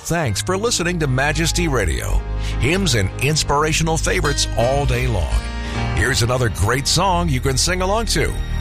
thanks for listening to Majesty Radio. Hymns and inspirational favorites all day long. Here's another great song you can sing along to.